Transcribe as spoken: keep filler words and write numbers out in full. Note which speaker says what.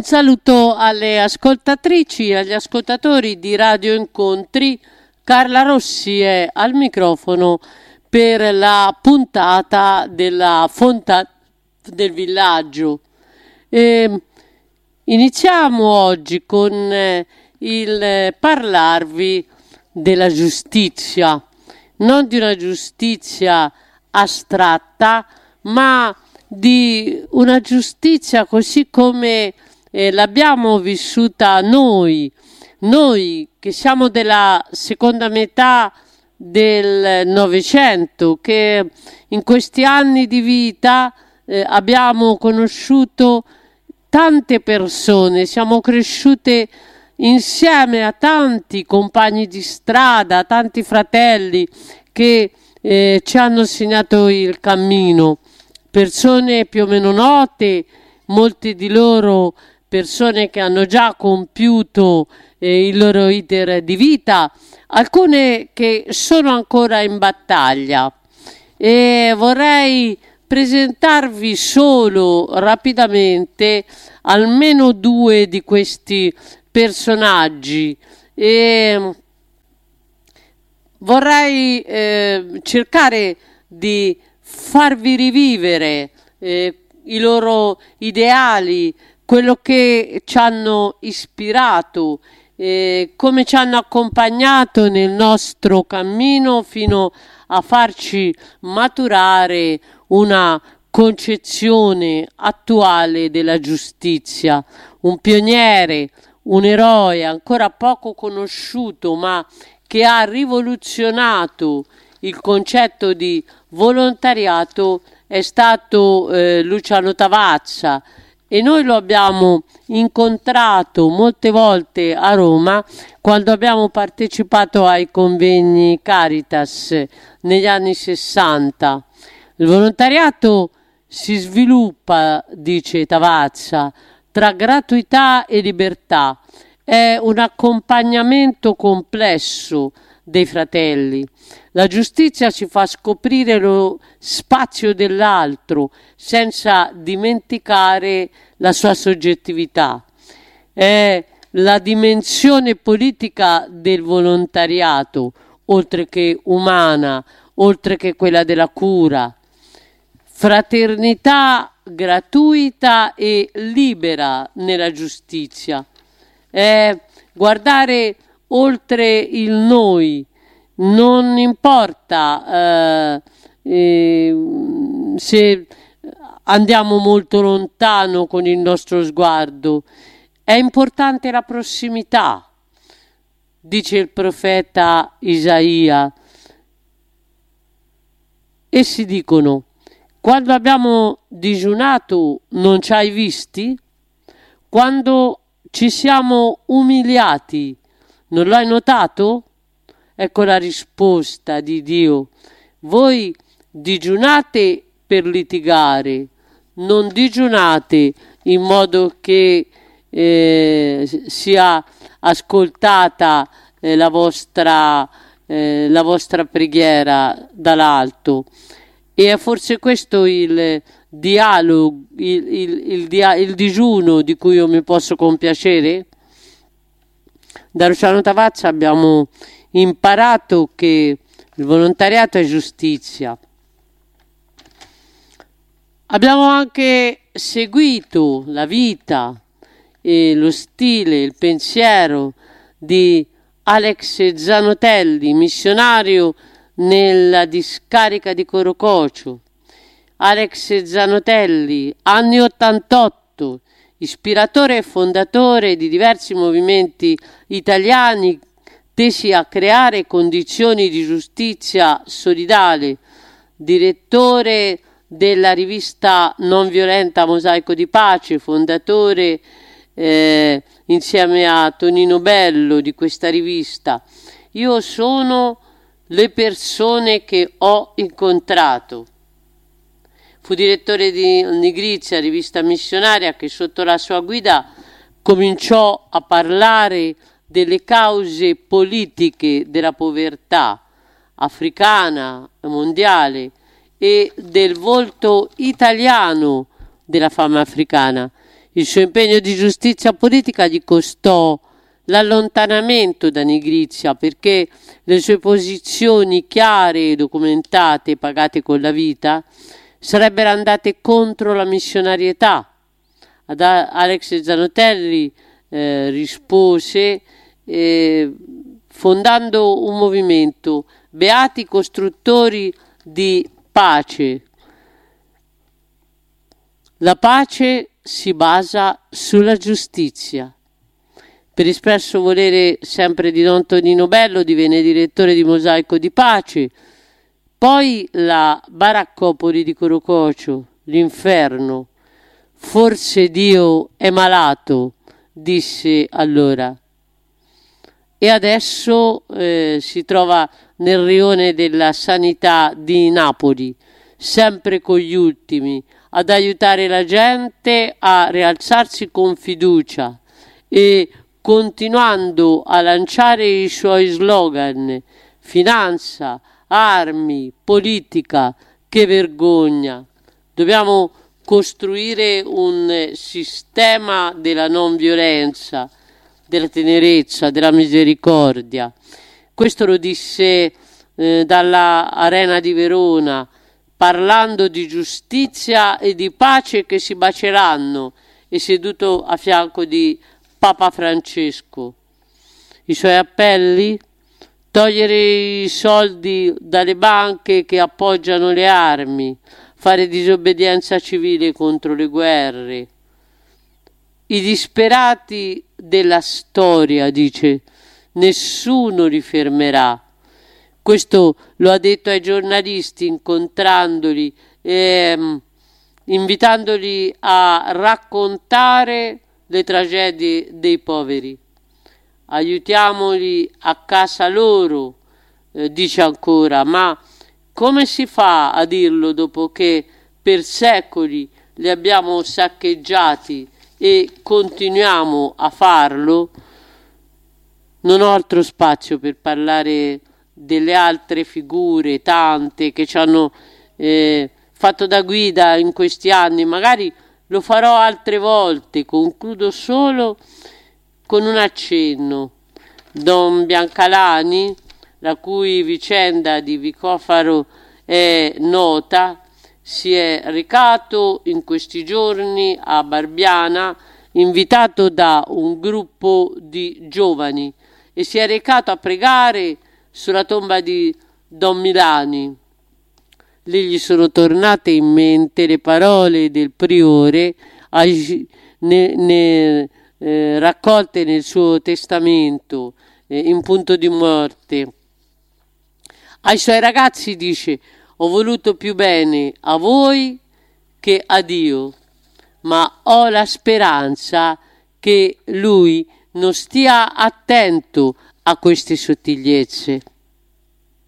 Speaker 1: saluto alle ascoltatrici e agli ascoltatori di Radio Incontri. Carla Rossi è al microfono per la puntata della Fonta del Villaggio. E iniziamo oggi con eh, il parlarvi della giustizia, non di una giustizia astratta, ma di una giustizia così come eh, l'abbiamo vissuta noi, noi che siamo della seconda metà del Novecento, che in questi anni di vita eh, abbiamo conosciuto tante persone, siamo cresciute insieme a tanti compagni di strada, tanti fratelli che eh, ci hanno segnato il cammino. Persone più o meno note, molti di loro persone che hanno già compiuto eh, il loro iter di vita, alcune che sono ancora in battaglia. E vorrei presentarvi solo rapidamente almeno due di questi personaggi e vorrei eh, cercare di farvi rivivere eh, i loro ideali, quello che ci hanno ispirato, eh, come ci hanno accompagnato nel nostro cammino fino a farci maturare una concezione attuale della giustizia. Un pioniere, un eroe ancora poco conosciuto, ma che ha rivoluzionato il concetto di volontariato è stato eh, Luciano Tavazza, e noi lo abbiamo incontrato molte volte a Roma quando abbiamo partecipato ai convegni Caritas negli anni sessanta. Il volontariato si sviluppa, dice Tavazza, tra gratuità e libertà. È un accompagnamento complesso dei fratelli. La giustizia ci fa scoprire lo spazio dell'altro senza dimenticare la sua soggettività. È la dimensione politica del volontariato, oltre che umana, oltre che quella della cura. Fraternità gratuita e libera nella giustizia. È guardare oltre il noi. Non importa eh, eh, se andiamo molto lontano con il nostro sguardo, è importante la prossimità, dice il profeta Isaia. Essi dicono: quando abbiamo digiunato non ci hai visti? Quando ci siamo umiliati non l'hai notato? Ecco la risposta di Dio. Voi digiunate per litigare, non digiunate in modo che eh, sia ascoltata eh, la vostra, eh, la vostra preghiera dall'alto. E è forse questo il dialogo, il, il, il, dia, il digiuno di cui io mi posso compiacere? Da Luciano Tavazza abbiamo imparato che il volontariato è giustizia. Abbiamo anche seguito la vita e lo stile, il pensiero di Alex Zanotelli, missionario nella discarica di Corococio. Alex Zanotelli, anni ottantotto, ispiratore e fondatore di diversi movimenti italiani tesi a creare condizioni di giustizia solidale, direttore della rivista non violenta Mosaico di Pace, fondatore eh, insieme a Tonino Bello di questa rivista. Io sono le persone che ho incontrato. Fu direttore di Nigrizia, rivista missionaria, che sotto la sua guida cominciò a parlare delle cause politiche della povertà africana, mondiale, e del volto italiano della fame africana. Il suo impegno di giustizia politica gli costò l'allontanamento da Nigrizia, perché le sue posizioni chiare e documentate, pagate con la vita, sarebbero andate contro la missionarietà. Ad Alex Zanotelli eh, rispose eh, fondando un movimento, beati costruttori di pace. La pace si basa sulla giustizia. Per espresso volere sempre di Don Tonino Bello divenne direttore di Mosaico di Pace. Poi la baraccopoli di Corococio, l'inferno. Forse Dio è malato, disse allora. E adesso eh, si trova nel rione della sanità di Napoli, sempre con gli ultimi, ad aiutare la gente a rialzarsi con fiducia e continuando a lanciare i suoi slogan: finanza, armi, politica, che vergogna. Dobbiamo costruire un sistema della non violenza, della tenerezza, della misericordia. Questo lo disse eh, dalla Arena di Verona, parlando di giustizia e di pace che si baceranno, e seduto a fianco di Papa Francesco. I suoi appelli? Togliere i soldi dalle banche che appoggiano le armi, fare disobbedienza civile contro le guerre. I disperati della storia, dice, nessuno li fermerà. Questo lo ha detto ai giornalisti incontrandoli, e, invitandoli a raccontare le tragedie dei poveri. Aiutiamoli a casa loro, eh, dice ancora, ma come si fa a dirlo dopo che per secoli li abbiamo saccheggiati e continuiamo a farlo? Non ho altro spazio per parlare delle altre figure, tante, che ci hanno eh, fatto da guida in questi anni. Magari lo farò altre volte. Concludo solo con un accenno. Don Biancalani, la cui vicenda di Vicofaro è nota, si è recato in questi giorni a Barbiana, invitato da un gruppo di giovani, e si è recato a pregare sulla tomba di Don Milani. Lì gli sono tornate in mente le parole del priore ne, ne, eh, raccolte nel suo testamento eh, in punto di morte. Ai suoi ragazzi dice: ho voluto più bene a voi che a Dio, ma ho la speranza che lui non stia attento a queste sottigliezze.